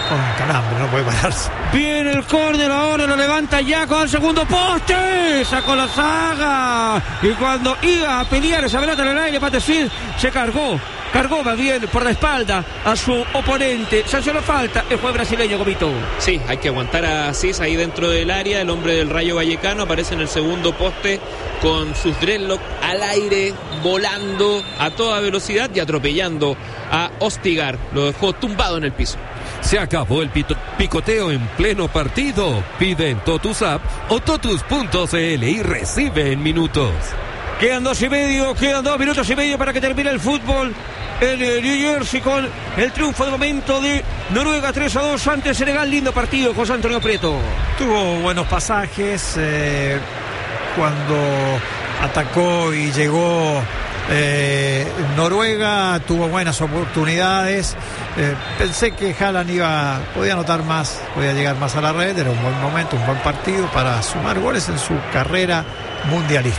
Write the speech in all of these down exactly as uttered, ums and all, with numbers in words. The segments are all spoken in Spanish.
con calambre, no puede pararse. Viene el córner, ahora lo levanta Jacob al segundo poste, sacó la saga, y cuando iba a pelear esa pelota en el aire, Patecil se cargó, cargó más bien por la espalda a su oponente. Sancionó falta el juez brasileño, Gomito. Sí, hay que aguantar a Cis ahí dentro del área. El hombre del Rayo Vallecano aparece en el segundo poste con sus dreadlocks al aire, volando a toda velocidad y atropellando a Ostigar. Lo dejó tumbado en el piso. Se acabó el pito- picoteo en pleno partido. Pide en Totus App o totus punto c l y recibe en minutos. Quedan dos y medio, quedan dos minutos y medio para que termine el fútbol en eh, New Jersey con el triunfo de momento de Noruega tres a dos ante Senegal. Lindo partido, José Antonio Prieto. Tuvo buenos pasajes eh, cuando atacó y llegó eh, Noruega, tuvo buenas oportunidades. Eh, pensé que Haaland iba, podía anotar más, podía llegar más a la red. Era un buen momento, un buen partido para sumar goles en su carrera mundialista.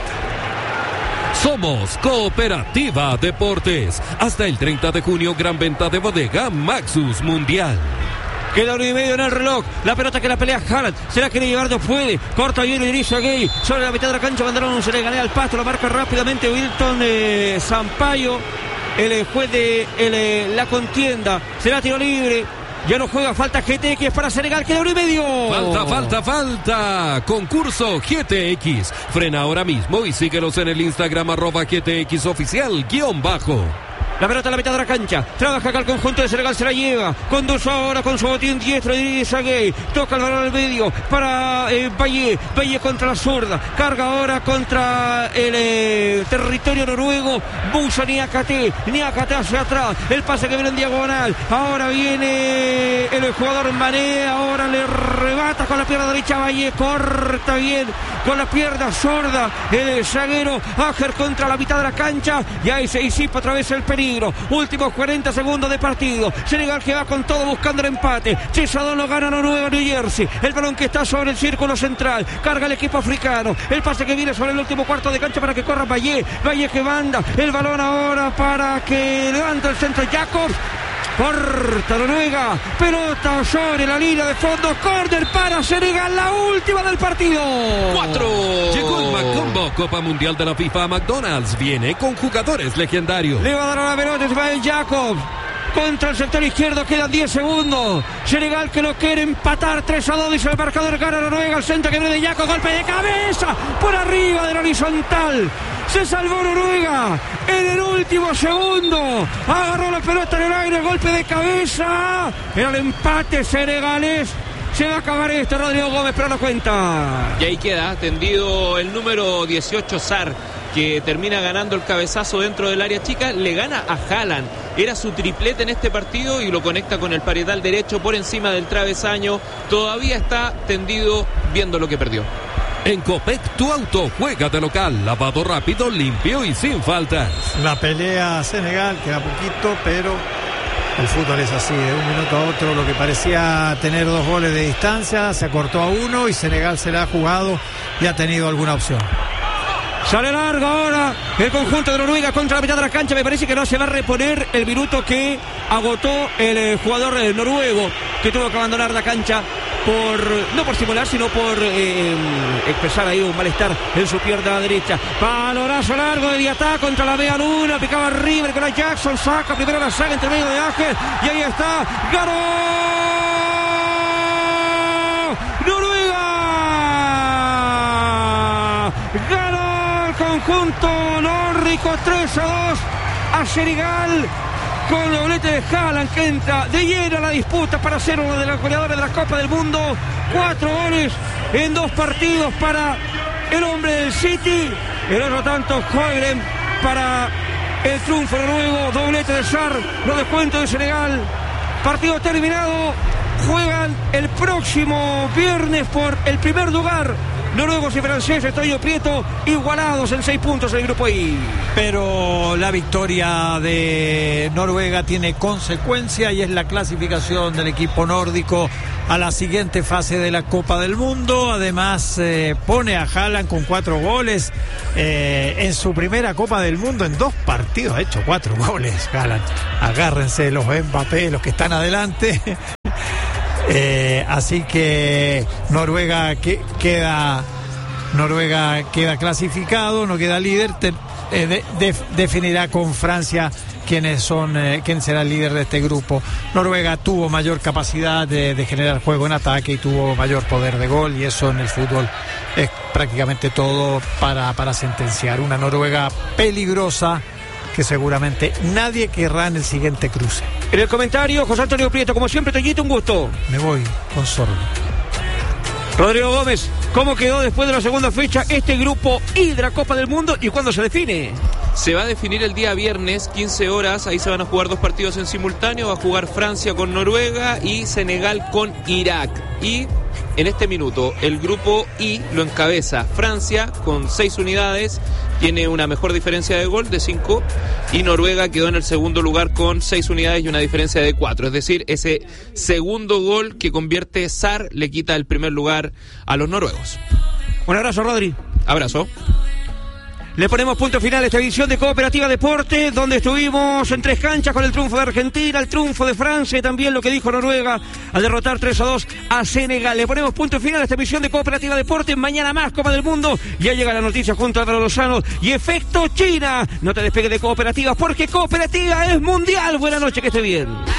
Somos Cooperativa Deportes. Hasta el treinta de junio, gran venta de bodega Maxus Mundial. Queda uno y medio en el reloj. La pelota que la pelea Haaland. Se la quiere llevar, no puede. Corta bien y dirige a Gay. Sobre la mitad de la cancha, mandaron se le ganea al pasto. Lo marca rápidamente Wilton eh, Sampaio. El eh, juez de el, eh, la contienda. Será tiro libre. Ya no juega, falta G T X para Senegal, queda uno y medio. Falta, falta, falta. Concurso G T X. Frena ahora mismo y síguenos en el Instagram arroba G T X oficial guión bajo. La pelota a la mitad de la cancha. Trabaja acá el conjunto de Senegal, se la lleva. Conduce ahora con su botín diestro y dirige a Gay. Toca el balón al medio para eh, Valle. Valle contra la zurda. Carga ahora contra el eh, territorio noruego. Busa Niakate. Niakate hacia atrás. El pase que viene en diagonal. Ahora viene el jugador Mané. Ahora le rebata con la pierna derecha Valle. Corta bien con la pierna sorda. El zaguero Ager contra la mitad de la cancha. Y ahí se disipa otra vez el peligro. Últimos cuarenta segundos de partido. Senegal que va con todo buscando el empate. Chesadón lo gana Noruega, New Jersey. El balón que está sobre el círculo central. Carga el equipo africano. El pase que viene sobre el último cuarto de cancha para que corra Valle. Valle que manda. El balón ahora para que levanta el centro Jacobs. Corta Noruega, pelota sobre la línea de fondo, córner para Senegal, la última del partido. Cuatro. Llegó el McCombo, Copa Mundial de la FIFA a McDonald's. Viene con jugadores legendarios. Le va a dar a la pelota Ismael Jacobs. Contra el sector izquierdo, quedan diez segundos. Senegal que lo quiere empatar tres a dos, dice el marcador, gana Noruega. El centro que viene de Jacobs, golpe de cabeza por arriba del horizontal. Se salvó Noruega en el último segundo. Agarró la pelota en el aire, golpe de cabeza. Era el empate senegalés. Se va a acabar esto, Rodrigo Gómez, pero no cuenta. Y ahí queda tendido el número dieciocho, Sarr, que termina ganando el cabezazo dentro del área chica. Le gana a Haaland. Era su triplete en este partido y lo conecta con el parietal derecho por encima del travesaño. Todavía está tendido viendo lo que perdió. En Copec, tu auto juega de local, lavado rápido, limpio y sin faltas. La pelea Senegal queda poquito, pero el fútbol es así, de un minuto a otro. Lo que parecía tener dos goles de distancia se acortó a uno y Senegal se la ha jugado y ha tenido alguna opción. Sale largo ahora el conjunto de Noruega contra la mitad de la cancha. Me parece que no se va a reponer el minuto que agotó el eh, jugador eh, noruego, que tuvo que abandonar la cancha por, no por simular, sino por eh, expresar ahí un malestar en su pierna derecha. Balonazo largo de Diatá contra la media luna. Picaba River con la Jackson. Saca primero la saga entre medio de Ángel. Y ahí está. ¡Ganó! ¡Noruega! ¡Ganó! Conjunto nórdico tres a dos a Senegal con el doblete de Haaland, que entra de lleno a la disputa para ser uno de los goleadores de la Copa del Mundo. Cuatro goles en dos partidos para el hombre del City. El otro tanto Højlund para el triunfo noruego. Doblete de Sarr, los descuentos de Senegal. Partido terminado. Juegan el próximo viernes por el primer lugar. Noruegos y franceses, Toño Prieto, igualados en seis puntos en el grupo I. Pero la victoria de Noruega tiene consecuencia y es la clasificación del equipo nórdico a la siguiente fase de la Copa del Mundo. Además eh, pone a Haaland con cuatro goles eh, en su primera Copa del Mundo. En dos partidos ha hecho cuatro goles Haaland. Agárrense los Mbappé, los que están adelante. Eh, así que Noruega que, queda Noruega queda clasificado, no queda líder. Te, eh, de, de, definirá con Francia quiénes son, eh, quién será el líder de este grupo. Noruega tuvo mayor capacidad de, de generar juego en ataque y tuvo mayor poder de gol, y eso en el fútbol es prácticamente todo para, para sentenciar. Una Noruega peligrosa que seguramente nadie querrá en el siguiente cruce. En el comentario, José Antonio Prieto, como siempre, Toñito, un gusto. Me voy con Sordo. Rodrigo Gómez, ¿cómo quedó después de la segunda fecha este grupo I de la Copa del Mundo y cuándo se define? Se va a definir el día viernes, quince horas, ahí se van a jugar dos partidos en simultáneo, va a jugar Francia con Noruega y Senegal con Irak. Y en este minuto el grupo I lo encabeza Francia con seis unidades, tiene una mejor diferencia de gol de cinco, y Noruega quedó en el segundo lugar con seis unidades y una diferencia de cuatro. Es decir, ese segundo gol que convierte Sarr le quita el primer lugar a los noruegos. Un abrazo, Rodri. Abrazo. Le ponemos punto final a esta edición de Cooperativa Deporte, donde estuvimos en tres canchas con el triunfo de Argentina, el triunfo de Francia y también lo que dijo Noruega al derrotar tres a dos a Senegal. Le ponemos punto final a esta edición de Cooperativa Deporte. Mañana más Copa del Mundo. Ya llega la noticia junto a Álvaro Lozano y Efecto China. No te despegues de Cooperativa porque Cooperativa es mundial. Buenas noches, que esté bien.